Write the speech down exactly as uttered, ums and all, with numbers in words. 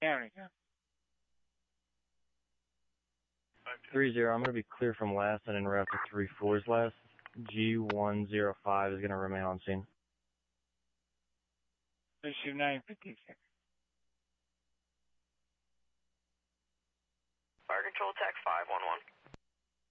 County. three zero, I'm going to be clear from last and en route to three fours last. G one zero five is going to remain on scene. Issue nine fifty-six. Fire control, tax five one one.